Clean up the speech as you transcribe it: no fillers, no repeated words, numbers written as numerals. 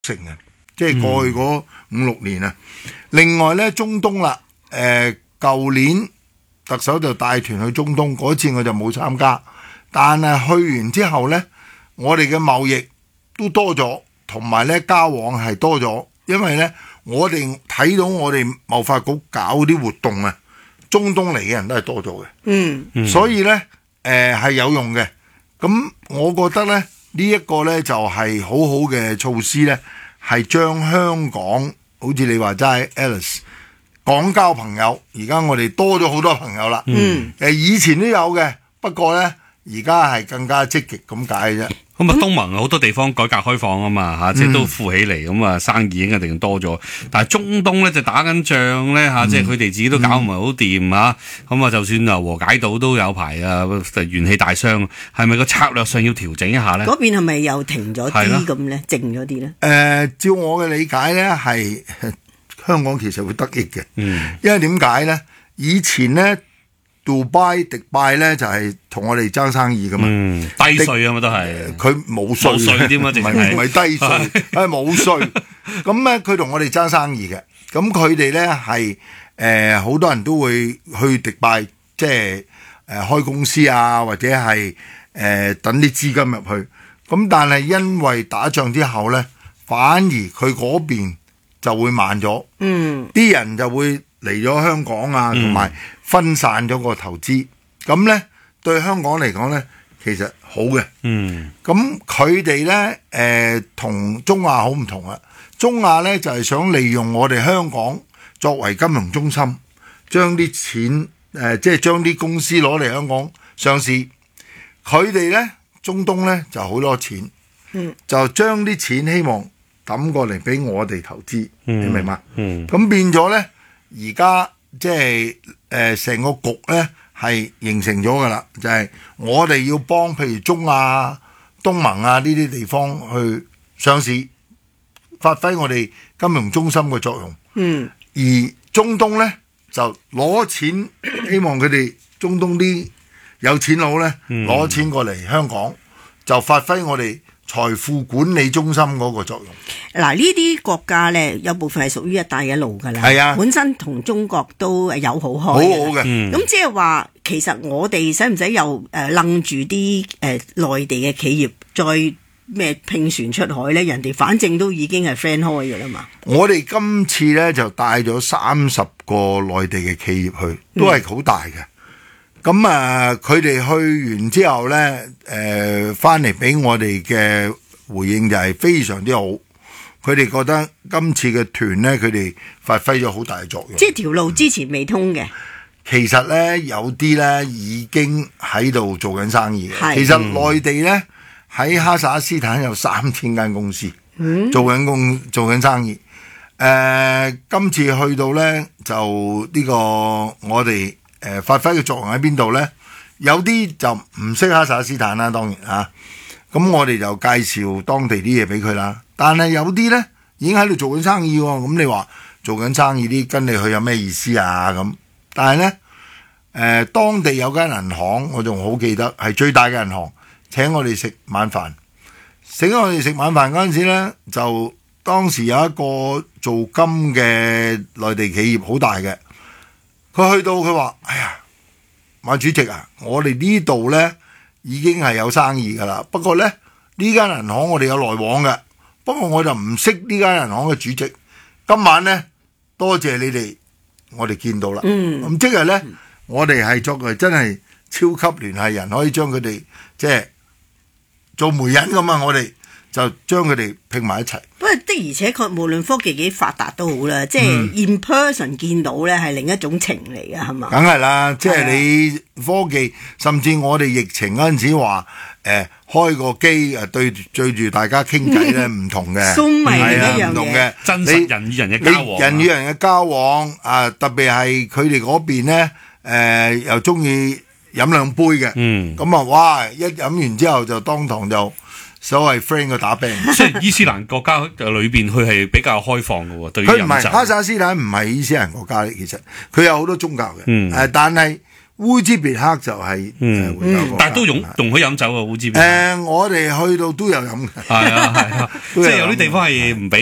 成嘅，即係過去嗰5-6年啊。另外咧，中東啦，舊年特首就帶團去中東，嗰次我就冇參加，但係去完之後咧，我哋嘅貿易都多咗，同埋咧交往係多咗，因為咧我哋睇到我哋貿發局搞啲活動啊，中東嚟嘅人都係多咗嘅，所以咧係有用嘅。咁我覺得咧呢一個咧就係好好嘅措施咧，係將香港好似你話齋 Alice 港交朋友，而家我哋多咗好多朋友啦。以前都有嘅，不過咧而家係更加積極咁解啫。 咁啊，東盟好多地方改革開放啊嘛嚇，即係都富起嚟，咁啊生意已經一定多咗。但係中東咧就打緊仗咧嚇，即係佢哋自己都搞唔係好掂嚇。咁啊，就算啊和解島都有排啊，元氣大傷，係咪個策略上要調整一下咧？ 嗰邊係咪又停咗啲咁咧？靜咗啲咧？ 照我嘅理解咧，係香港其實會得益嘅。因為點解咧？以前咧，迪拜咧就係同我哋爭生意噶嘛， 低稅啊嘛都係，佢冇稅添啊， 唔係低稅，係冇稅。咁咧佢同我哋爭生意嘅，咁佢哋咧係好多人都會去迪拜，即係開公司啊，或者係等啲資金入去。咁但係因為打仗之後咧，反而佢嗰邊就會慢咗，啲人就會嚟咗香港啊，同埋分散咗個投資，咁咧對香港嚟講咧，其實好嘅。咁佢哋咧同中亞好唔同啦。中亞咧就係想利用我哋香港作為金融中心，將啲錢即係將啲公司攞嚟香港上市。佢哋咧中東咧就好多錢，就將啲錢希望抌過嚟俾我哋投資，你明嘛？咁變咗咧，而家即係成個局咧係形成咗噶啦，就係我哋要幫譬如中亞、東盟啊呢啲地方去上市，發揮我哋金融中心嘅作用。而中東咧就攞錢，希望佢哋中東啲有錢佬咧攞錢過嚟香港，就發揮我哋財富管理中心嗰個作用。 嗱，呢啲國家咧有部分係屬於一帶一路㗎啦， 係啊， 本身同中國都友好開，好好嘅。 咁即係話，其實我哋使唔使又楞住啲內地嘅企業再咩拼船出海咧？人哋反正都已經係 friend 開㗎啦嘛。 我哋今次咧就帶咗30個內地嘅企業去，都係好大嘅。咁佢哋去完之後咧，翻嚟俾我哋嘅回應就係非常之好。佢哋覺得今次嘅團咧，佢哋發揮咗好大嘅作用。 即係條路之前未通嘅。 其實咧，有啲咧已經喺度做緊生意嘅。其實內地咧喺哈薩克斯坦有3000間公司做緊生意。今次去到咧就呢個我哋發揮嘅作用喺邊度咧？有啲就唔識哈薩克斯坦啦，當然啊。咁我哋就介紹當地啲嘢俾佢啦。但係有啲咧已經喺度做緊生意喎。咁你話做緊生意啲跟你去有咩意思啊？咁但係咧當地有間銀行，我仲好記得係最大嘅銀行，請我哋食晚飯。請我哋食晚飯嗰陣時咧，就當時有一個做金嘅內地企業好大嘅，佢去到佢話：哎呀，馬主席啊，我哋呢度咧已經係有生意㗎啦。不過咧呢間銀行我哋有來往嘅，不過我就唔識呢間銀行嘅主席。今晚咧多謝你哋，我哋見到啦。咁即係咧，我哋係作為真係超級聯繫人，可以將佢哋即係做媒人咁啊！我哋就將佢哋拼埋一齊。 不過的而且確，無論科技幾發達都好啦，即係 in person 見到咧係另一種情嚟嘅，係嘛？ 梗係啦，即係你科技，甚至我哋疫情嗰陣時話開個機對住大家傾偈咧，唔同嘅，係啊，唔同嘅， 真實人與人嘅交往， 人與人嘅交往啊，特別係佢哋嗰邊咧，又中意飲兩杯嘅，咁啊，哇！一飲完之後就當堂就所謂 friend 嘅打兵。 即係伊斯蘭國家裏邊，佢係比較開放嘅喎，對於飲酒。 佢唔係哈薩克斯坦，唔係伊斯蘭國家，其實佢有好多宗教嘅，但係烏茲別克就係回教國家但係都容許飲酒啊，烏茲別克。 我哋去到都有飲嘅， 係啊，即係有啲地方係唔俾